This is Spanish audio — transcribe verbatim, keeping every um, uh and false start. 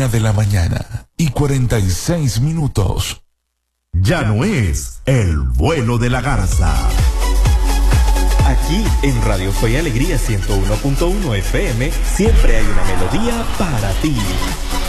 Una de la mañana y cuarenta y seis minutos. Ya no es el vuelo de la garza. Aquí en Radio Fe y Alegría ciento uno punto uno F M siempre hay una melodía para ti.